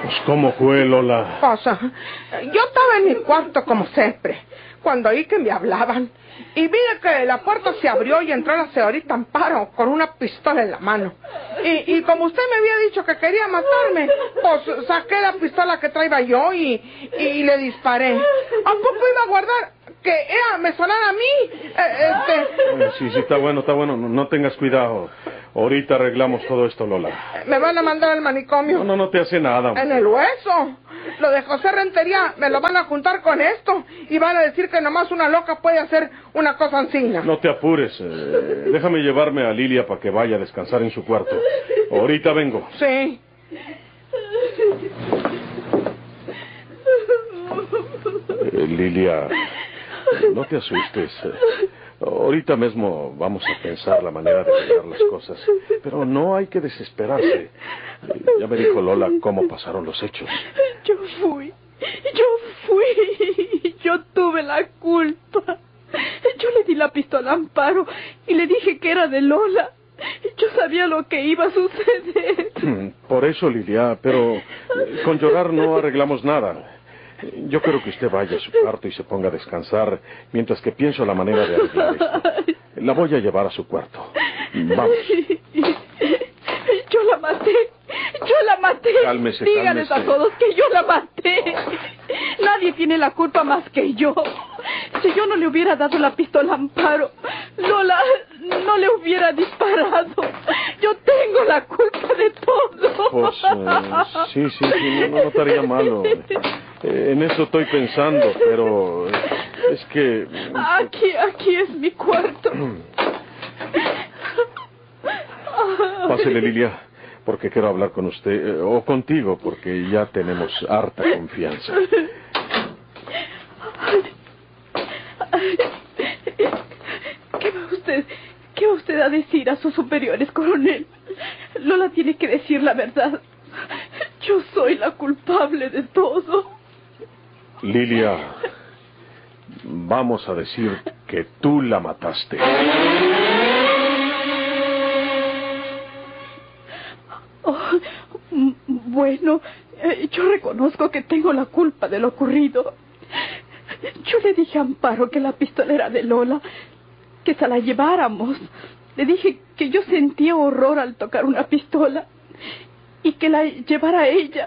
Pues, ¿cómo fue, Lola? Cosa, yo estaba en mi cuarto como siempre, cuando oí que me hablaban. Y vi que la puerta se abrió y entró la señorita Amparo con una pistola en la mano. Y como usted me había dicho que quería matarme, pues saqué la pistola que traía yo y le disparé. ¿A poco iba a guardar que ella me sonara a mí? Sí, está bueno. No tengas cuidado. Ahorita arreglamos todo esto, Lola. ¿Me van a mandar al manicomio? No te hace nada. En el hueso. Lo de José Rentería me lo van a juntar con esto y van a decir que nomás una loca puede hacer una cosa ansina. No te apures. Déjame llevarme a Lilia para que vaya a descansar en su cuarto. Ahorita vengo. Sí. Lilia, no te asustes. Ahorita mismo vamos a pensar la manera de arreglar las cosas. Pero no hay que desesperarse. Ya me dijo Lola cómo pasaron los hechos. Yo fui. Yo tuve la culpa. Yo le di la pistola a Amparo y le dije que era de Lola. Yo sabía lo que iba a suceder. Por eso, Lilia, pero con llorar no arreglamos nada. Yo quiero que usted vaya a su cuarto y se ponga a descansar mientras que pienso la manera de arreglar esto. La voy a llevar a su cuarto. Vamos. Yo la maté. Cálmese. Díganles a todos que yo la maté. Nadie tiene la culpa más que yo. Si yo no le hubiera dado la pistola a Amparo, Lola no le hubiera disparado. Yo tengo la culpa de todo. Pues sí, no estaría malo. En eso estoy pensando, pero es que... Aquí es mi cuarto. Pásele, Lilia, porque quiero hablar con usted, o contigo, porque ya tenemos harta confianza. ¿Qué va usted a decir a sus superiores, coronel? Lola tiene que decir la verdad. Yo soy la culpable de todo. Lilia, vamos a decir que tú la mataste. Bueno, yo reconozco que tengo la culpa de lo ocurrido. Yo le dije a Amparo que la pistola era de Lola, que se la lleváramos. Le dije que yo sentía horror al tocar una pistola y que la llevara a ella.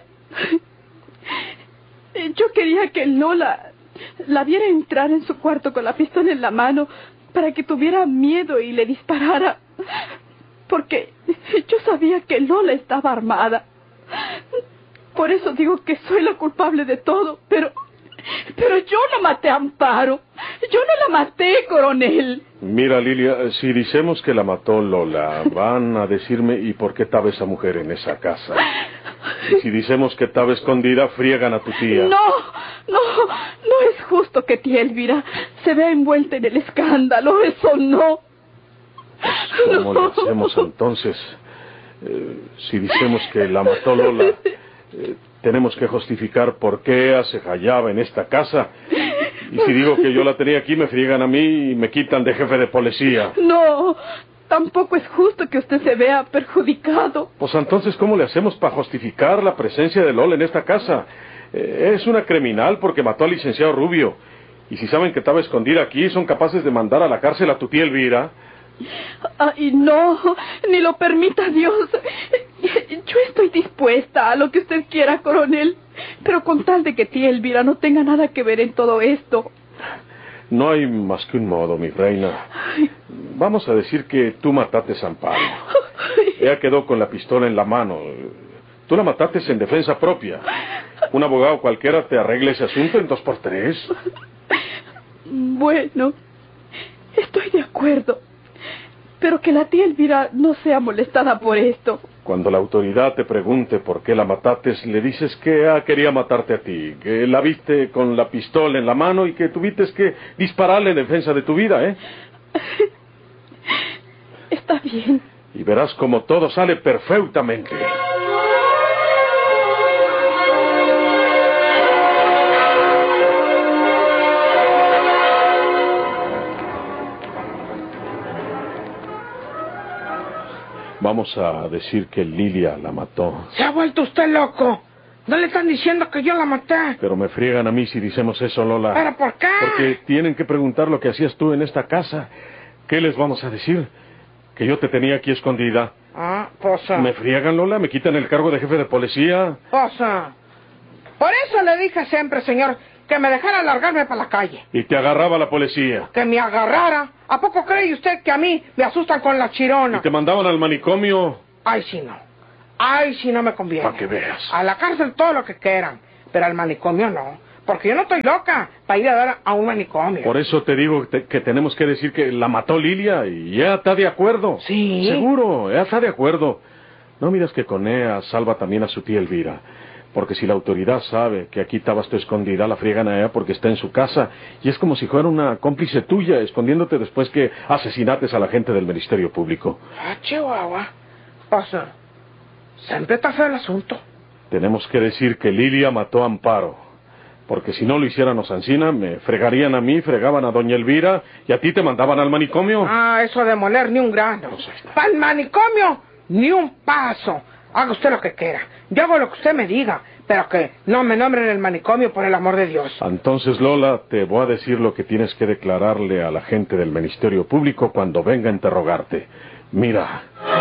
Yo quería que Lola la viera entrar en su cuarto con la pistola en la mano para que tuviera miedo y le disparara, porque yo sabía que Lola estaba armada. Por eso digo que soy la culpable de todo, pero yo no maté a Amparo. Yo no la maté, coronel. Mira, Lilia, si decimos que la mató Lola, van a decirme ¿y por qué estaba esa mujer en esa casa? Y si decimos que estaba escondida, friegan a tu tía. No es justo que tía Elvira se vea envuelta en el escándalo. Eso no. Pues, ¿cómo le hacemos entonces? Si decimos que la mató Lola, tenemos que justificar por qué ella se hallaba en esta casa. Y si digo que yo la tenía aquí, me friegan a mí y me quitan de jefe de policía. No, tampoco es justo que usted se vea perjudicado. Pues entonces, ¿cómo le hacemos para justificar la presencia de Lola en esta casa? Es una criminal porque mató al licenciado Rubio. Y si saben que estaba escondida aquí, son capaces de mandar a la cárcel a tu tía Elvira. Ay, no, ni lo permita Dios. Yo estoy dispuesta a lo que usted quiera, coronel, pero con tal de que tía Elvira no tenga nada que ver en todo esto. No hay más que un modo, mi reina. Vamos a decir que tú mataste a Amparo. Ella quedó con la pistola en la mano. Tú la mataste en defensa propia. Un abogado cualquiera te arregla ese asunto en 2x3. Bueno, estoy de acuerdo. Pero que la tía Elvira no sea molestada por esto. Cuando la autoridad te pregunte por qué la mataste, le dices que ella quería matarte a ti, que la viste con la pistola en la mano y que tuviste que dispararle en defensa de tu vida, ¿eh? Está bien. Y verás como todo sale perfectamente. Vamos a decir que Lilia la mató. ¿Se ha vuelto usted loco? No le están diciendo que yo la maté. Pero me friegan a mí si decimos eso, Lola. ¿Pero por qué? Porque tienen que preguntar lo que hacías tú en esta casa. ¿Qué les vamos a decir? Que yo te tenía aquí escondida. Ah, pues... ¿Me friegan, Lola? ¿Me quitan el cargo de jefe de policía? Pues... por eso le dije siempre, señor, que me dejara largarme para la calle. Y te agarraba la policía. Que me agarrara. ¿A poco cree usted que a mí me asustan con la chirona? Y te mandaban al manicomio. Ay, sí no. Ay, sí no me conviene. Para que veas. A la cárcel todo lo que quieran, pero al manicomio no. Porque yo no estoy loca para ir a dar a un manicomio. Por eso te digo que tenemos que decir que la mató Lilia y ella está de acuerdo. Sí. Seguro, ella está de acuerdo. No miras que con ella salva también a su tía Elvira. Porque si la autoridad sabe que aquí estabas tú escondida, la friegan a ella porque está en su casa. Y es como si fuera una cómplice tuya, escondiéndote después que asesinates a la gente del Ministerio Público. Ah, Chihuahua. Pues, siempre está feo el asunto. Tenemos que decir que Lilia mató a Amparo. Porque si no lo hiciéramos ancina, me fregarían a mí, fregaban a doña Elvira, y a ti te mandaban al manicomio. Ah, eso de moler ni un grano. Pues Para el manicomio, ni un paso. Haga usted lo que quiera. Yo hago lo que usted me diga, pero que no me nombren en el manicomio por el amor de Dios. Entonces, Lola, te voy a decir lo que tienes que declararle a la gente del Ministerio Público cuando venga a interrogarte. Mira...